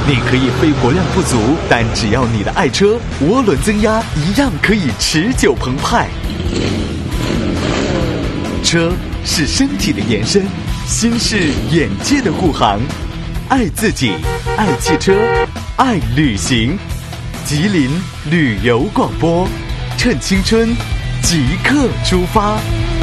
你可以肺活量不足，但只要你的爱车，涡轮增压一样可以持久澎湃。车是身体的延伸，心是眼界的护航。爱自己，爱汽车，爱旅行。吉林旅游广播，趁青春，即刻出发。